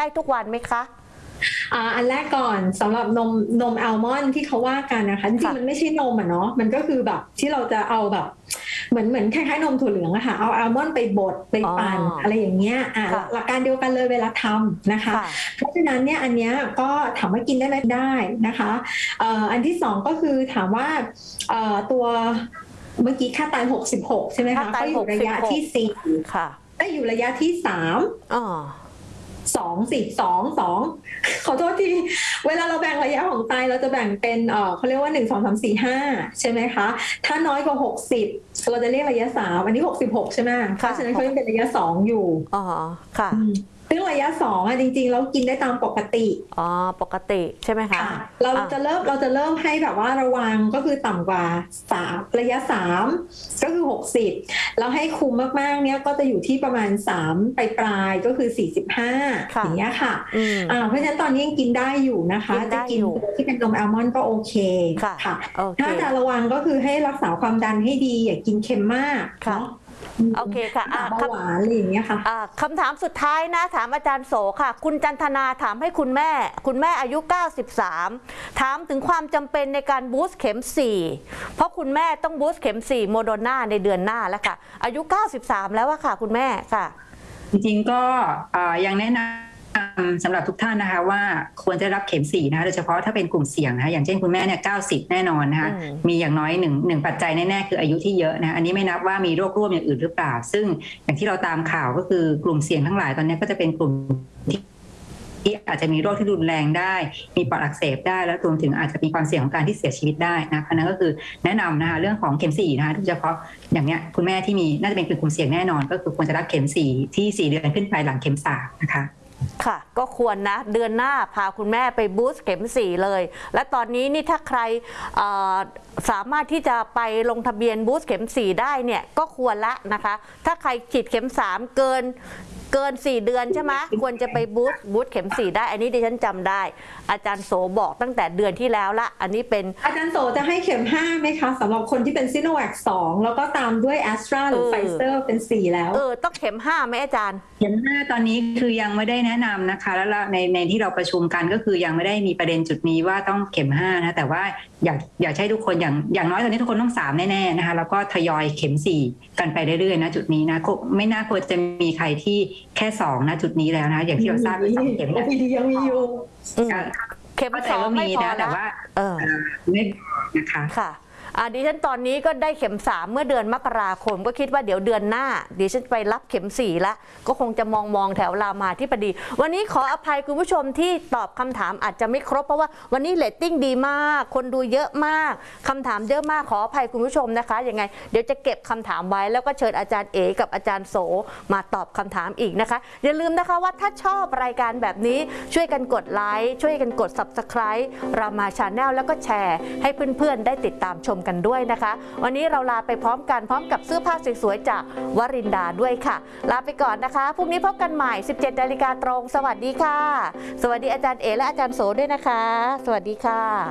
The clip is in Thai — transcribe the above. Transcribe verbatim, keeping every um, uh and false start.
ทุกวันไหมคะอ่าอันแรกก่อนสำหรับนมนมอัลมอนด์ที่เขาว่ากันนะคะจริงๆมันไม่ใช่นมอ่ะเนาะมันก็คือแบบที่เราจะเอาแบบเหมือนเหมือนคล้ายๆนมถั่วเหลืองอะค่ะเอาอัลมอนด์ไปบดไปปั่นอะไรอย่างเงี้ยอ่าหลักการเดียวกันเลยเวลาทำนะคะเพราะฉะนั้นเนี่ยอันเนี้ยก็ถามว่ากินได้ไหมได้นะคะเอ่ออันที่สองก็คือถามว่าเอ่อตัวเมื่อกี้ค่าตายหกสิบหกใช่ไหมคะก็อยู่ระยะที่สี่ค่ะได้อยู่ระยะที่สามอ๋อสองสิสองสองขอโทษทีเวลาเราแบ่งระยะของไตเราจะแบ่งเป็นเอ่อเขาเรียกว่าหนึ่งสองสามสี่ห้าใช่ไหมคะถ้าน้อยกว่าหกสิบเราจะเรียกระยะสามอันนี้หกสิบหกใช่ไหมเพราะฉะนั้นเขายังเป็นระยะสองอยู่อ๋อค่ะซึ่งระยะสองอ่ะจริงๆเรากินได้ตามปกติอ๋อปกติใช่ไหมคะเราจะเริ่มเราจะเริ่มให้แบบว่าระวังก็คือต่ำกว่าสามระยะสามก็คือหกสิบแล้วให้คุมมากๆเนี้ยก็จะอยู่ที่ประมาณสามปลายปลายก็คือสี่สิบห้าอย่างเงี้ยค่ะอ่าเพราะฉะนั้นตอนนี้ยังกินได้อยู่นะคะจะกินตัวที่เป็นนมอัลมอนด์ก็โอเคค่ะถ้าจะระวังก็คือให้รักษาความดันให้ดีอย่ากินเค็มมากเนาะโอเคค่ะเบาหวานอะไรอย่างเงี้ยค่ะคำถามสุดท้ายนะถามอาจารย์โสค่ะคุณจันทนาถามให้คุณแม่คุณแม่อายุเก้าสิบสามถามถึงความจำเป็นในการบูสต์เข็มสี่เพราะคุณแม่ต้องบูสต์เข็มสี่โมโดนาในเดือนหน้าแล้วค่ะอายุเก้าสิบสามแล้วอะค่ะคุณแม่ค่ะจริงๆก็ยังแนะนำสำหรับทุกท่านนะคะว่าควรจะรับเข็มสี่นะคะโดยเฉพาะถ้าเป็นกลุ่มเสี่ยงนะคะอย่างเช่นคุณแม่เนี่ยเก้าสิบแน่นอนนะคะมีอย่างน้อยหนึ่งหนึ่งปัจจัยแน่ๆคืออายุที่เยอะนะอันนี้ไม่นับว่ามีโรคร่วมอย่างอื่นหรือเปล่าซึ่งอย่างที่เราตามข่าวก็คือกลุ่มเสี่ยงทั้งหลายตอนนี้ก็จะเป็นกลุ่มที่ที่อาจจะมีโรคที่รุนแรงได้มีปอดอักเสบได้แล้วรวมถึงอาจจะมีความเสี่ยงของการที่เสียชีวิตได้นะเพราะนั้นก็คือแนะนำนะคะเรื่องของเข็มสี่นะคะโดยเฉพาะอย่างเนี้ยคุณแม่ที่มีน่าจะเป็นกลุ่มเสี่ยงแน่นอนก็คือควรจะรับเข็มสี่ที่สี่เดือนขึ้นไปหลังเข็มสามนะคะค่ะก็ควรนะเดือนหน้าพาคุณแม่ไปบูสต์เข็มสี่เลยและตอนนี้นี่ถ้าใครสามารถที่จะไปลงทะเบียนบูสต์เข็มสี่ได้เนี่ยก็ควรละนะคะถ้าใครฉีดเข็มสามเกินเกินสี่เดือนใช่ไหมควรจะไปบูสต์บูสต์เข็มสี่ได้อันนี้ดิฉันจำได้อาจารย์โสบอกตั้งแต่เดือนที่แล้วละอันนี้เป็นอาจารย์โสจะให้เข็มห้าไหมคะสำหรับคนที่เป็นซิโนแวคสองแล้วก็ตามด้วยแอสตราหรือไฟเซอร์เป็นสี่แล้วเออต้องเข็มห้าไหมอาจารย์เข็มห้าตอนนี้คือยังไม่ได้แนะนำนะคะแล้วในในที่เราประชุมกันก็คือยังไม่ได้มีประเด็นจุดนี้ว่าต้องเข็มห้านะแต่ว่าอยากอยากให้ทุกคนอย่างอย่างน้อยตอนนี้ทุกคนต้องสามแน่ๆนะคะแล้วก็ทยอยเข็มสี่กันไปเรื่อยๆนะจุดนี้นะไม่น่าควรจะมีใครที่แค่สองนะจุดนี้แล้วนะอย่างที่เราทราบคือสองเข็มยังมีอยู่เข็มสองไม่พอแต่ว่าเออไม่นะคะค่ะดิฉันตอนนี้ก็ได้เข็มสามเมื่อเดือนมกราคมก็คิดว่าเดี๋ยวเดือนหน้าดิฉันไปรับเข็มสี่ละก็คงจะมองมองแถวรามาธิบดีวันนี้ขออภัยคุณผู้ชมที่ตอบคำถามอาจจะไม่ครบเพราะว่าวันนี้เรตติ้งดีมากคนดูเยอะมากคำถามเยอะมากขออภัยคุณผู้ชมนะคะยังไงเดี๋ยวจะเก็บคำถามไว้แล้วก็เชิญอาจารย์เอกับอาจารย์โสมาตอบคำถามอีกนะคะอย่าลืมนะคะว่าถ้าชอบรายการแบบนี้ช่วยกันกดไลค์ช่วยกันกด ซับสไครบ์ รามาชาแนลแล้วก็แชร์ให้เพื่อนๆได้ติดตามชมกันด้วยนะคะวันนี้เราลาไปพร้อมกันพร้อมกับเสื้อผ้าสวยๆจากวรินดาด้วยค่ะลาไปก่อนนะคะพรุ่งนี้พบกันใหม่ สิบเจ็ดนาฬิกาตรงสวัสดีค่ะสวัสดีอาจารย์เอและอาจารย์โสด้วยนะคะสวัสดีค่ะ